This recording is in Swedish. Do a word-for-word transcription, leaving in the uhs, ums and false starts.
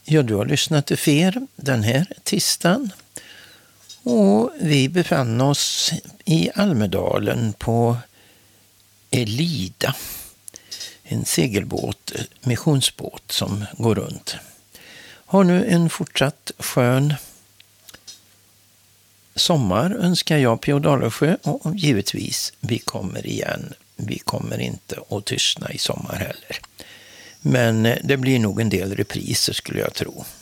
Ja, du har lyssnat till Fer den här tisdagen. Och vi befann oss i Almedalen på Elida. En segelbåt, missionsbåt som går runt. Har nu en fortsatt skön sommar önskar jag P O Dalesjö, och givetvis vi kommer igen. Vi kommer inte att tystna i sommar heller. Men det blir nog en del repriser skulle jag tro.